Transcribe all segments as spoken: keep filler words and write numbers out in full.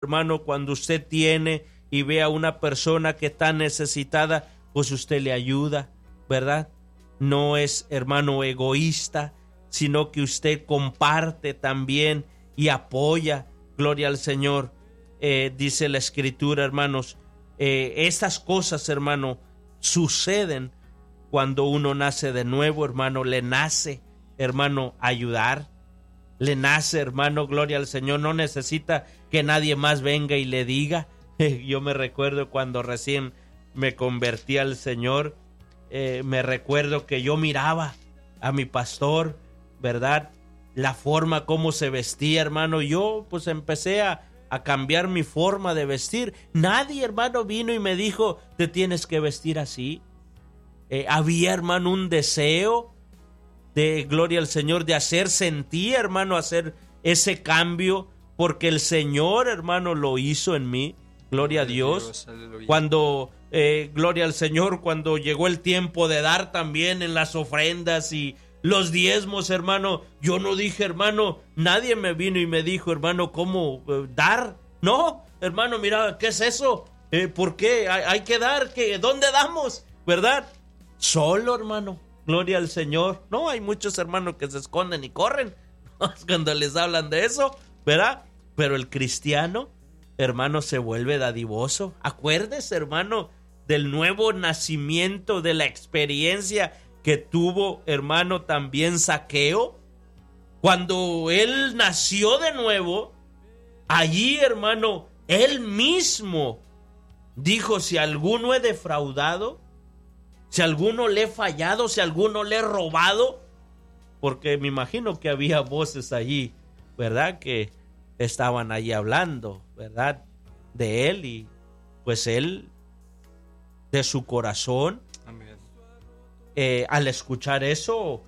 hermano, cuando usted tiene y ve a una persona que está necesitada, pues usted le ayuda, ¿verdad? No es, hermano, egoísta, sino que usted comparte también y apoya. Gloria al Señor. Eh, dice la Escritura, hermanos, eh, estas cosas, hermano, suceden cuando uno nace de nuevo, hermano. Le nace, hermano, ayudar. Le nace, hermano, gloria al Señor. No necesita que nadie más venga y le diga. Yo me recuerdo cuando recién me convertí al Señor, eh, me recuerdo que yo miraba a mi pastor, ¿verdad? La forma como se vestía, hermano. Yo pues empecé a, a cambiar mi forma de vestir. Nadie, hermano, vino y me dijo, te tienes que vestir así. Eh, había, hermano, un deseo de, gloria al Señor, de hacer, sentí, hermano, hacer ese cambio, porque el Señor, hermano, lo hizo en mí. Gloria a Dios. Dios cuando, eh, gloria al Señor, cuando llegó el tiempo de dar también en las ofrendas y los diezmos, hermano, yo no dije, hermano, nadie me vino y me dijo, hermano, ¿cómo eh, dar? No, hermano, mira, ¿qué es eso? Eh, ¿Por qué? Hay, hay que dar, ¿qué? ¿Dónde damos? ¿Verdad? Solo, hermano, gloria al Señor. No, hay muchos hermanos que se esconden y corren cuando les hablan de eso, ¿verdad? Pero el cristiano, hermano, se vuelve dadivoso. Acuérdese, hermano, del nuevo nacimiento, de la experiencia que tuvo, hermano, también Zaqueo. Cuando él nació de nuevo, allí, hermano, él mismo dijo, si alguno he defraudado, si alguno le he fallado, si alguno le he robado, porque me imagino que había voces allí, ¿verdad? Que estaban allí hablando, ¿verdad? De él, y pues él, de su corazón, amén. Eh, al escuchar eso,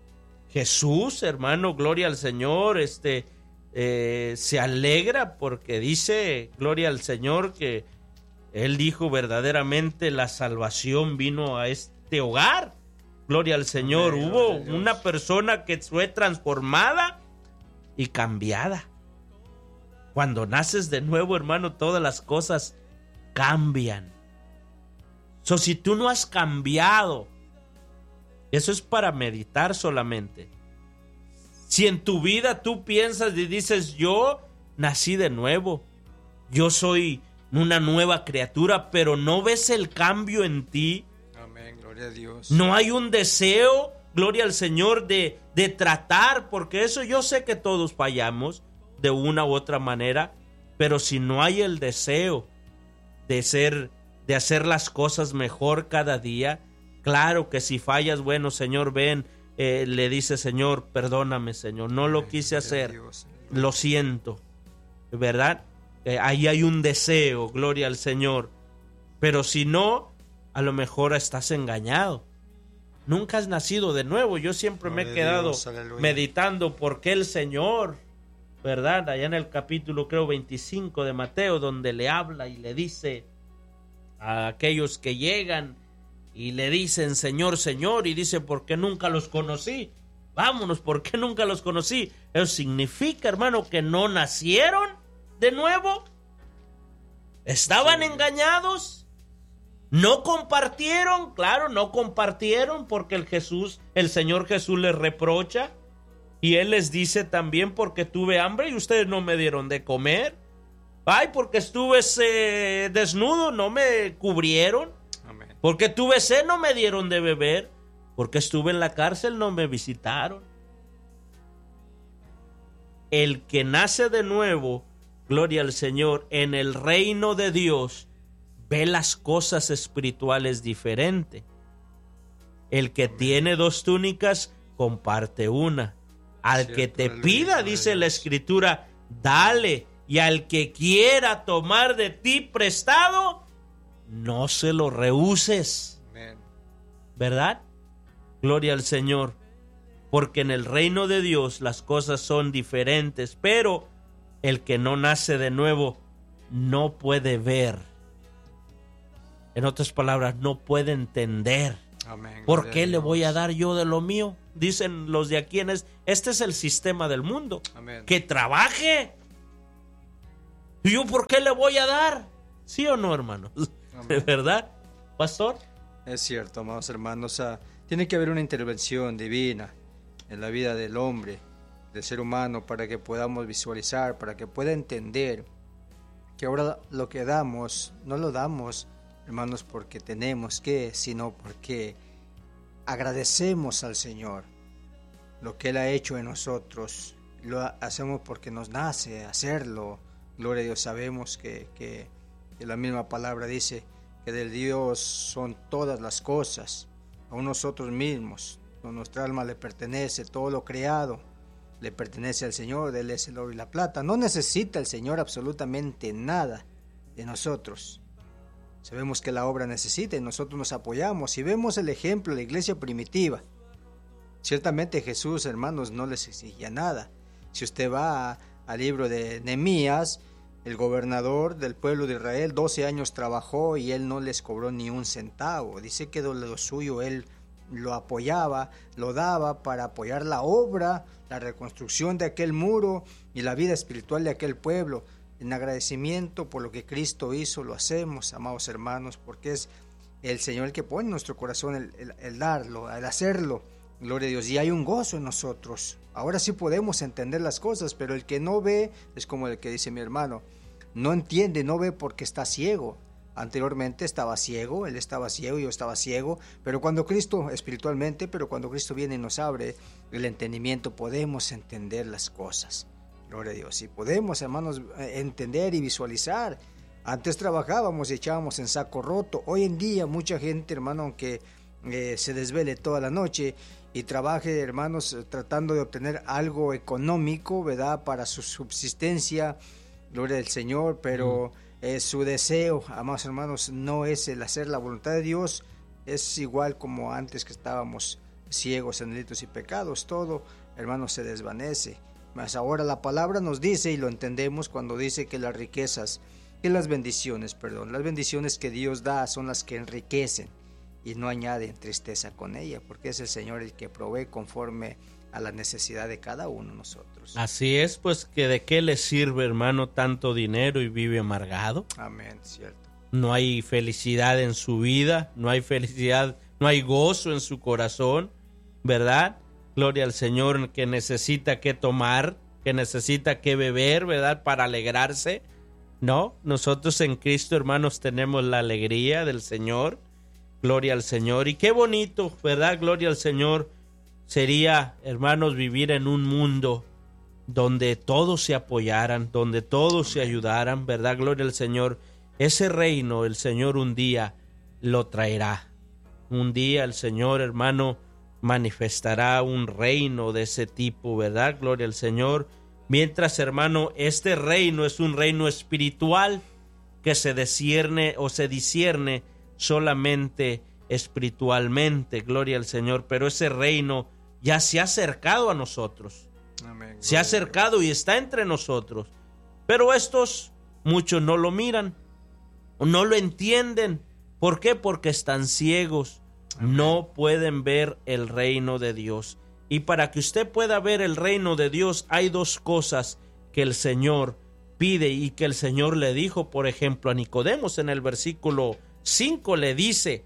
Jesús, hermano, gloria al Señor, este, eh, se alegra porque dice, gloria al Señor, que él dijo verdaderamente la salvación vino a este hogar. Gloria al Señor. Amén, hubo una persona que fue transformada y cambiada. Cuando naces de nuevo, hermano, todas las cosas cambian. So, si tú no has cambiado, eso es para meditar solamente. Si en tu vida tú piensas y dices, yo nací de nuevo, yo soy una nueva criatura, pero no ves el cambio en ti. Amén, gloria a Dios. No hay un deseo, gloria al Señor, de, de tratar, porque eso yo sé que todos fallamos de una u otra manera, pero si no hay el deseo de ser, de hacer las cosas mejor cada día, claro que si fallas, bueno, Señor, ven, eh, le dice, Señor, perdóname, Señor, no lo quise hacer, lo siento, ¿verdad? Eh, ahí hay un deseo, gloria al Señor, pero si no, a lo mejor estás engañado. Nunca has nacido de nuevo. Yo siempre me he quedado meditando por qué el Señor, ¿verdad? Allá en el capítulo, creo, veinticinco de Mateo, donde le habla y le dice a aquellos que llegan y le dicen, Señor, Señor, y dice, ¿por qué nunca los conocí? Vámonos, ¿por qué nunca los conocí? Eso significa, hermano, que no nacieron de nuevo. Estaban sí. engañados. No compartieron, claro, no compartieron porque el Jesús, el Señor Jesús les reprocha y Él les dice también, porque tuve hambre y ustedes no me dieron de comer. Ay, porque estuve eh, desnudo, no me cubrieron. Amén. Porque tuve sed, no me dieron de beber. Porque estuve en la cárcel, no me visitaron. El que nace de nuevo, gloria al Señor, en el reino de Dios, ve las cosas espirituales diferente. El que Amén. Tiene dos túnicas, comparte una. Al Cierto, que te pida, dice la Escritura, dale. Y al que quiera tomar de ti prestado, no se lo rehuses. Amén. ¿Verdad? Gloria al Señor. Porque en el reino de Dios las cosas son diferentes, pero el que no nace de nuevo no puede ver. En otras palabras, no puede entender. Amén, ¿por qué le voy a dar yo de lo mío? Dicen los de aquí en este, este es el sistema del mundo. Amén. Que trabaje. ¿Y yo por qué le voy a dar? ¿Sí o no, hermanos? ¿De verdad, pastor? Es cierto, amados hermanos. O sea, tiene que haber una intervención divina en la vida del hombre, del ser humano, para que podamos visualizar, para que pueda entender que ahora lo que damos, no lo damos, hermanos, porque tenemos que, sino porque agradecemos al Señor lo que Él ha hecho en nosotros. Lo hacemos porque nos nace hacerlo. Gloria a Dios. Sabemos que, que, que la misma palabra dice que del Dios son todas las cosas, a nosotros mismos. Nuestra alma le pertenece, todo lo creado le pertenece al Señor. Él es el oro y la plata. No necesita el Señor absolutamente nada de nosotros. Sabemos que la obra necesita y nosotros nos apoyamos. Y vemos el ejemplo de la iglesia primitiva. Ciertamente Jesús, hermanos, no les exigía nada. Si usted va a, al libro de Nehemías, el gobernador del pueblo de Israel, doce años trabajó y él no les cobró ni un centavo. Dice que de lo suyo él lo apoyaba, lo daba para apoyar la obra, la reconstrucción de aquel muro y la vida espiritual de aquel pueblo. En agradecimiento por lo que Cristo hizo, lo hacemos, amados hermanos, porque es el Señor el que pone en nuestro corazón el, el, el darlo, el hacerlo. Gloria a Dios. Y hay un gozo en nosotros. Ahora sí podemos entender las cosas, pero el que no ve es como el que dice mi hermano. No entiende, no ve porque está ciego. Anteriormente estaba ciego, él estaba ciego, yo estaba ciego, pero cuando Cristo, espiritualmente, pero cuando Cristo viene y nos abre el entendimiento, podemos entender las cosas. Gloria a Dios. Y podemos, hermanos, entender y visualizar. Antes trabajábamos y echábamos en saco roto. Hoy en día mucha gente, hermano, aunque eh, se desvele toda la noche y trabaje, hermanos, tratando de obtener algo económico, ¿verdad?, para su subsistencia, gloria al Señor, pero mm. eh, su deseo, amados hermanos, no es el hacer la voluntad de Dios. Es igual como antes que estábamos ciegos en delitos y pecados. Todo, hermanos, se desvanece. Mas ahora la palabra nos dice, y lo entendemos cuando dice que las riquezas, que las bendiciones, perdón, las bendiciones que Dios da son las que enriquecen y no añaden tristeza con ella, porque es el Señor el que provee conforme a la necesidad de cada uno de nosotros. Así es, pues, que de qué le sirve, hermano, tanto dinero y vive amargado. Amén, cierto. No hay felicidad en su vida, no hay felicidad, no hay gozo en su corazón, ¿verdad? Gloria al Señor, que necesita que tomar, que necesita que beber, ¿verdad?, para alegrarse. No, nosotros en Cristo, hermanos, tenemos la alegría del Señor. Gloria al Señor. Y qué bonito, ¿verdad? Gloria al Señor. Sería, hermanos, vivir en un mundo donde todos se apoyaran, donde todos se ayudaran, ¿verdad? Gloria al Señor. Ese reino el Señor un día lo traerá. Un día el Señor, hermano, manifestará un reino de ese tipo, ¿verdad? Gloria al Señor. Mientras, hermano, este reino es un reino espiritual que se discierne o se discierne solamente espiritualmente, gloria al Señor, pero ese reino ya se ha acercado a nosotros. Amén. Se ha acercado y está entre nosotros, pero estos muchos no lo miran, no lo entienden. ¿Por qué? Porque están ciegos. Amén. No pueden ver el reino de Dios. Y para que usted pueda ver el reino de Dios, hay dos cosas que el Señor pide y que el Señor le dijo, por ejemplo, a Nicodemos en el versículo cinco le dice: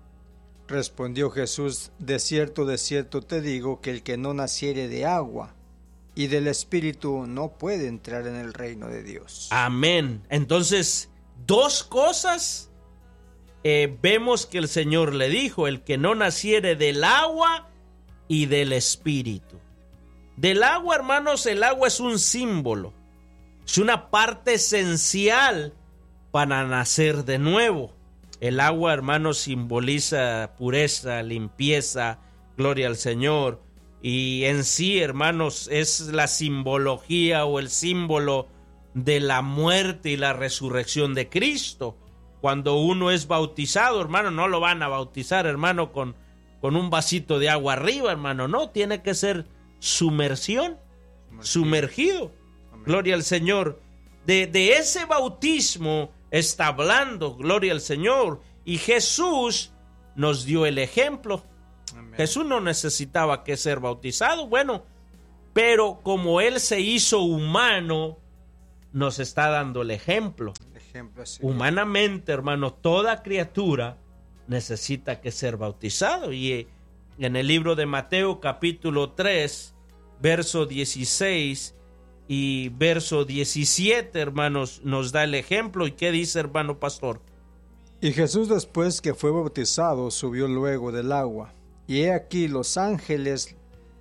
respondió Jesús, de cierto, de cierto te digo, que el que no naciere de agua y del Espíritu no puede entrar en el reino de Dios. Amén. Entonces, dos cosas eh, vemos que el Señor le dijo: el que no naciere del agua y del Espíritu. Del agua, hermanos, el agua es un símbolo, es una parte esencial para nacer de nuevo. El agua, hermanos, simboliza pureza, limpieza, gloria al Señor. Y en sí, hermanos, es la simbología o el símbolo de la muerte y la resurrección de Cristo. Cuando uno es bautizado, hermano, no lo van a bautizar, hermano, con, con un vasito de agua arriba, hermano. No, tiene que ser sumersión, sumergido. sumergido. Gloria al Señor. De, de ese bautismo está hablando, gloria al Señor, y Jesús nos dio el ejemplo. Amén. Jesús no necesitaba que ser bautizado, bueno, pero como Él se hizo humano, nos está dando el ejemplo. Ejemplo así. Humanamente, hermano, toda criatura necesita que ser bautizado. Y en el libro de Mateo capítulo tres, verso dieciséis y verso diecisiete, hermanos, nos da el ejemplo. ¿Y qué dice, hermano pastor? Y Jesús, después que fue bautizado, subió luego del agua. Y he aquí los ángeles,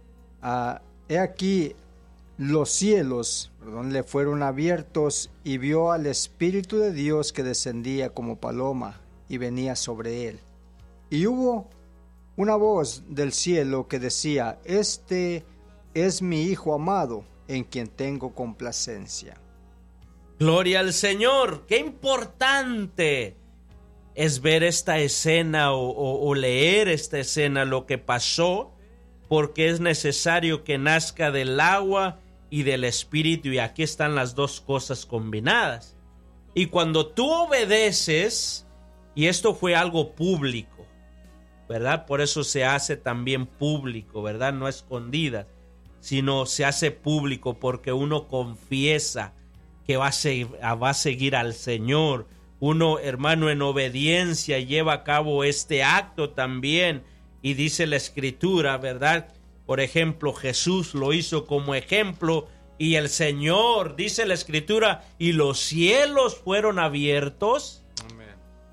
uh, he aquí los cielos, perdón, le fueron abiertos, y vio al Espíritu de Dios que descendía como paloma y venía sobre él. Y hubo una voz del cielo que decía: Este es mi Hijo amado, en quien tengo complacencia. Gloria al Señor. Qué importante es ver esta escena o, o, o leer esta escena, lo que pasó, porque es necesario que nazca del agua y del Espíritu, y aquí están las dos cosas combinadas. Y cuando tú obedeces, y esto fue algo público, ¿verdad? Por eso se hace también público, ¿verdad? No escondidas, sino se hace público porque uno confiesa que va a, seguir, va a seguir al Señor. Uno, hermano, en obediencia lleva a cabo este acto también, y dice la Escritura, ¿verdad? Por ejemplo, Jesús lo hizo como ejemplo, y el Señor, dice la Escritura, y los cielos fueron abiertos. Amén.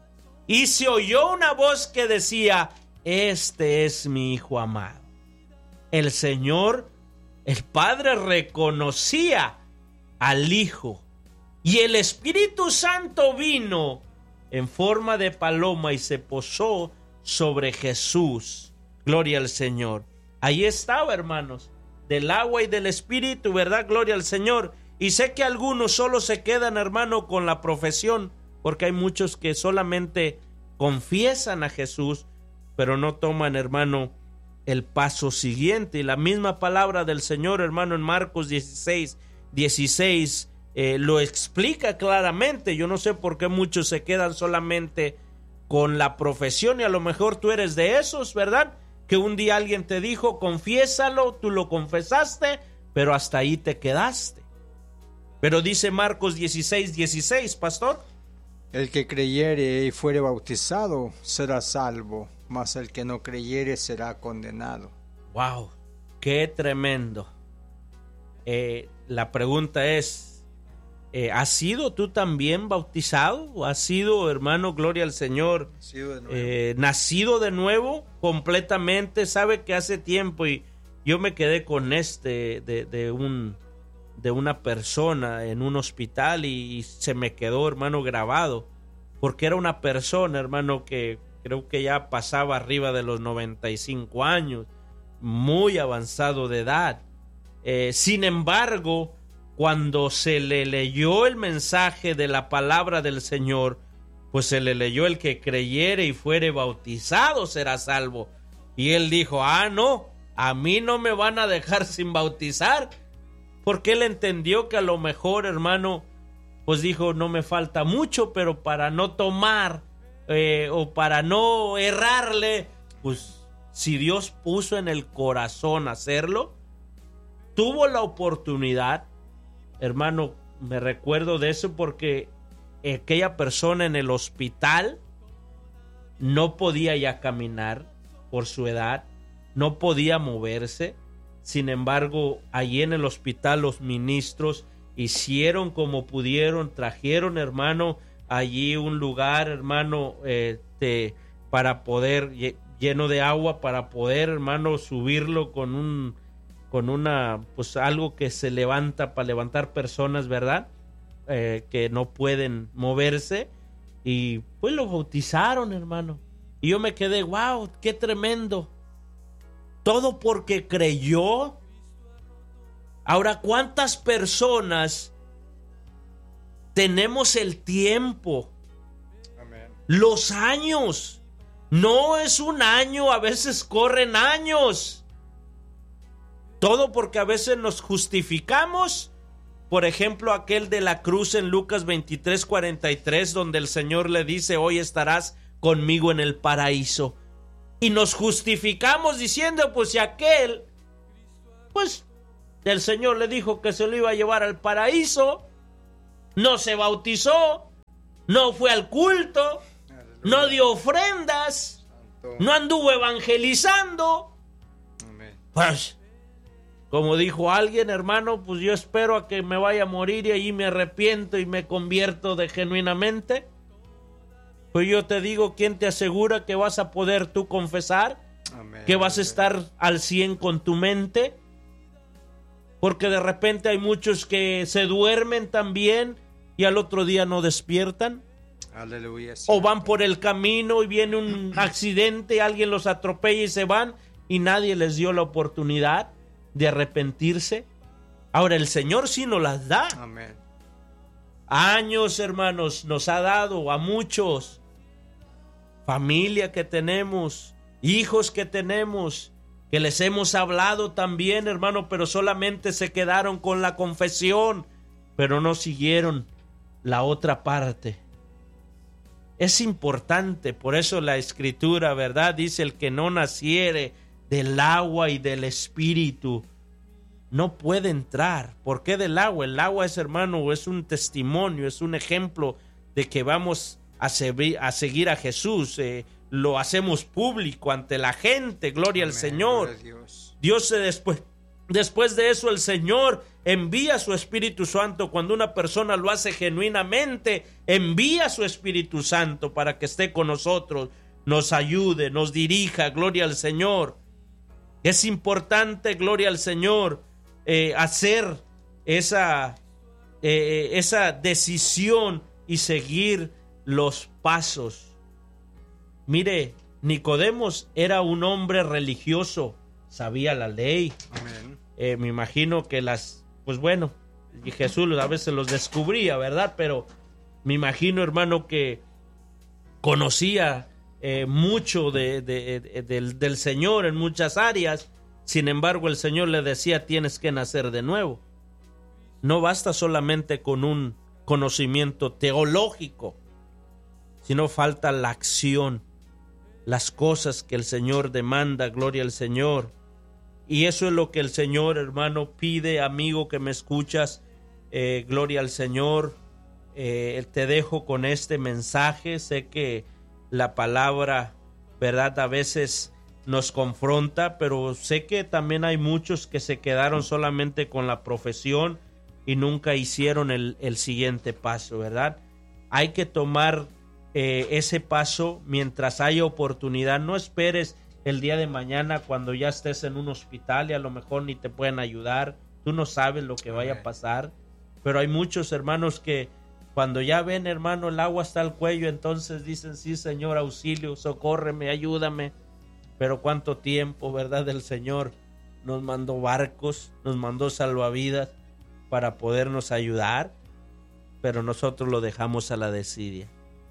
Y se oyó una voz que decía: Este es mi Hijo amado. El Señor, el Padre, reconocía al Hijo, y el Espíritu Santo vino en forma de paloma y se posó sobre Jesús. Gloria al Señor. Ahí estaba, hermanos, del agua y del Espíritu, ¿verdad? Gloria al Señor. Y sé que algunos solo se quedan, hermano, con la profesión, porque hay muchos que solamente confiesan a Jesús, pero no toman, hermano, el paso siguiente. Y la misma palabra del Señor, hermano, en Marcos dieciséis, dieciséis, eh, lo explica claramente. Yo no sé por qué muchos se quedan solamente con la profesión, y a lo mejor tú eres de esos, ¿verdad? Que un día alguien te dijo: confiésalo, tú lo confesaste, pero hasta ahí te quedaste. Pero dice Marcos dieciséis, dieciséis, pastor: El que creyere y fuere bautizado será salvo, mas el que no creyere será condenado. ¡Wow! ¡Qué tremendo! Eh, la pregunta es, eh, ¿has sido tú también bautizado? ¿Has sido, hermano, gloria al Señor, nacido de nuevo? Eh, nacido de nuevo completamente? Sabe que hace tiempo, y yo me quedé con este de, de un de una persona en un hospital, y, y se me quedó, hermano, grabado, porque era una persona, hermano, que creo que ya pasaba arriba de los noventa y cinco años, muy avanzado de edad. Eh, sin embargo, cuando se le leyó el mensaje de la palabra del Señor, pues se le leyó: el que creyere y fuere bautizado será salvo. Y él dijo: ah, no, a mí no me van a dejar sin bautizar, porque él entendió que a lo mejor, hermano, pues dijo: no me falta mucho, pero para no tomar eh, o para no errarle, pues si Dios puso en el corazón hacerlo, tuvo la oportunidad. Hermano, me recuerdo de eso porque aquella persona en el hospital no podía ya caminar por su edad, no podía moverse. Sin embargo, allí en el hospital los ministros hicieron como pudieron, trajeron, hermano, allí un lugar, hermano, eh, de, para poder, lleno de agua, para poder, hermano, subirlo con un con una, pues algo que se levanta para levantar personas, ¿verdad? Eh, que no pueden moverse, y pues lo bautizaron, hermano. Y yo me quedé: wow, qué tremendo. Todo porque creyó. Ahora, ¿cuántas personas tenemos el tiempo? Amén. Los años. No es un año, a veces corren años. Todo porque a veces nos justificamos. Por ejemplo, aquel de la cruz en Lucas veintitrés, cuarenta y tres, donde el Señor le dice: hoy estarás conmigo en el paraíso. Y nos justificamos diciendo: pues si aquel, pues el Señor le dijo que se lo iba a llevar al paraíso, no se bautizó, no fue al culto, no dio ofrendas, no anduvo evangelizando. Amén. Pues, como dijo alguien, hermano, pues yo espero a que me vaya a morir y allí me arrepiento y me convierto de genuinamente. Pues yo te digo, ¿quién te asegura que vas a poder tú confesar? Amén. Que vas a estar al cien con tu mente. Porque de repente hay muchos que se duermen también y al otro día no despiertan. Aleluya. O van por el camino y viene un accidente, alguien los atropella y se van y nadie les dio la oportunidad de arrepentirse. Ahora el Señor sí nos las da. Amén. Años, hermanos, nos ha dado a muchos. Familia que tenemos, hijos que tenemos, que les hemos hablado también, hermano, pero solamente se quedaron con la confesión, pero no siguieron la otra parte. Es importante, por eso la Escritura, ¿verdad? Dice: el que no naciere del agua y del Espíritu no puede entrar. ¿Por qué del agua? El agua es, hermano, es un testimonio, es un ejemplo de que vamos a, se- a seguir a Jesús. Eh, lo hacemos público ante la gente. Gloria Amén. al Señor. Gloria a Dios. Dios se después, después de eso el Señor envía su Espíritu Santo. Cuando una persona lo hace genuinamente, envía su Espíritu Santo para que esté con nosotros, nos ayude, nos dirija. Gloria al Señor. Es importante, gloria al Señor, eh, hacer esa, eh, esa decisión y seguir los pasos. Mire, Nicodemos era un hombre religioso, sabía la ley. Amén. Eh, me imagino que las, pues bueno, y Jesús a veces los descubría, ¿verdad? Pero me imagino, hermano, que conocía eh, mucho de, de, de, del, del Señor en muchas áreas. Sin embargo, el Señor le decía: tienes que nacer de nuevo. No basta solamente con un conocimiento teológico, sino falta la acción, las cosas que el Señor demanda. Gloria al Señor. Y eso es lo que el Señor, hermano, pide, amigo que me escuchas. Eh, gloria al Señor. Eh, te dejo con este mensaje. Sé que la palabra, verdad, a veces nos confronta, pero sé que también hay muchos que se quedaron solamente con la profesión y nunca hicieron el, el siguiente paso, ¿verdad? Hay que tomar eh, ese paso mientras haya oportunidad. No esperes el día de mañana cuando ya estés en un hospital y a lo mejor ni te pueden ayudar. Tú no sabes lo que vaya a pasar. Pero hay muchos hermanos que cuando ya ven, hermano, el agua hasta el cuello, entonces dicen: sí, Señor, auxilio, socórreme, ayúdame. Pero cuánto tiempo, ¿verdad? El Señor nos mandó barcos, nos mandó salvavidas para podernos ayudar, pero nosotros lo dejamos a la desidia.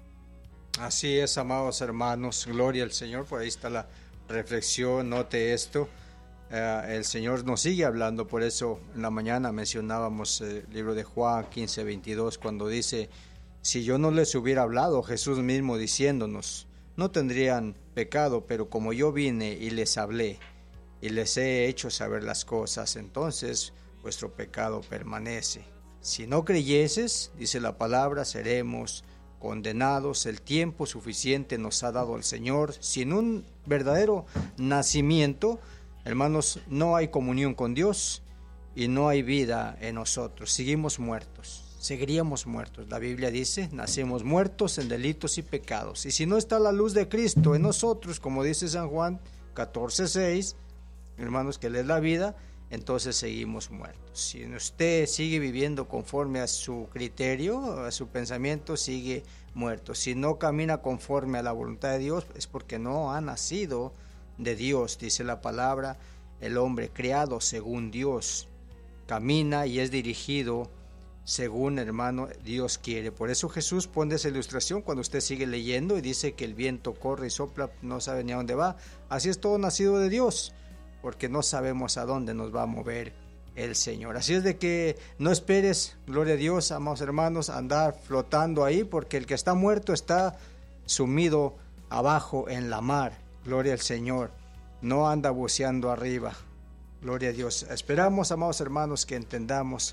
Así es, amados hermanos, gloria al Señor. Por ahí está la reflexión, note esto. Eh, el Señor nos sigue hablando, por eso en la mañana mencionábamos el libro de Juan quince veintidós, cuando dice: si yo no les hubiera hablado, Jesús mismo diciéndonos, no tendrían pecado, pero como yo vine y les hablé y les he hecho saber las cosas, entonces vuestro pecado permanece. Si no creyeses, dice la palabra, seremos condenados. El tiempo suficiente nos ha dado el Señor. Sin un verdadero nacimiento, hermanos, no hay comunión con Dios y no hay vida en nosotros. Seguimos muertos. Seguiríamos muertos. La Biblia dice: nacemos muertos en delitos y pecados. Y si no está la luz de Cristo en nosotros, como dice San Juan catorce seis, hermanos, que Él es la vida, entonces seguimos muertos. Si usted sigue viviendo conforme a su criterio, a su pensamiento, sigue muerto. Si no camina conforme a la voluntad de Dios, es porque no ha nacido de Dios. Dice la palabra: el hombre creado según Dios camina y es dirigido según, hermano, Dios quiere. Por eso Jesús pone esa ilustración cuando usted sigue leyendo y dice que el viento corre y sopla, no sabe ni a dónde va. Así es todo nacido de Dios, porque no sabemos a dónde nos va a mover el Señor. Así es de que no esperes, gloria a Dios, amados hermanos, andar flotando ahí, porque el que está muerto está sumido abajo en la mar. Gloria al Señor. No anda buceando arriba. Gloria a Dios. Esperamos, amados hermanos, que entendamos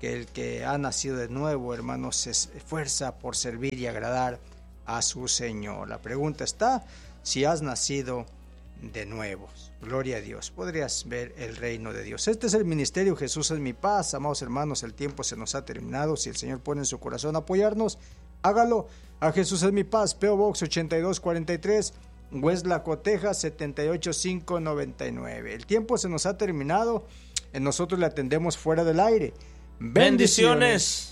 que el que ha nacido de nuevo, hermanos, se esfuerza por servir y agradar a su Señor. La pregunta está, si has nacido de nuevo. Gloria a Dios. Podrías ver el reino de Dios. Este es el ministerio Jesús es mi paz. Amados hermanos, el tiempo se nos ha terminado. Si el Señor pone en su corazón apoyarnos, hágalo. A Jesús es mi paz. P O Box ochenta y dos cuarenta y tres, Weslaco, Texas setenta y ocho mil quinientos noventa y nueve. El tiempo se nos ha terminado. Nosotros le atendemos fuera del aire. Bendiciones. Bendiciones.